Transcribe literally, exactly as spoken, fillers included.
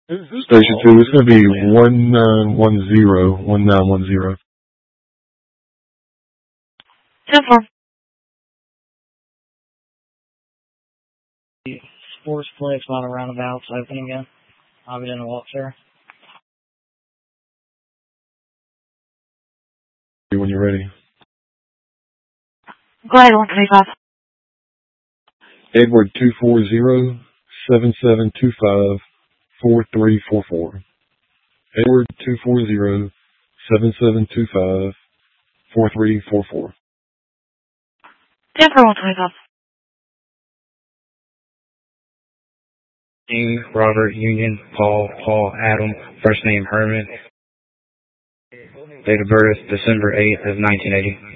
Station two, it's going to be one nine one zero, one nine one zero. ten four. Sportsplex by the roundabouts open again. I'll be doing a walk there. When you're ready. Go ahead, one twenty-five. Edward two four zero, seven seven two five, four three four four. Edward two four zero, seven seven two five, four three four four. ten four, one twenty-five. Dean, Robert, Union, Paul, Paul, Adam, first name Herman. Date of birth, December eighth of nineteen eighty.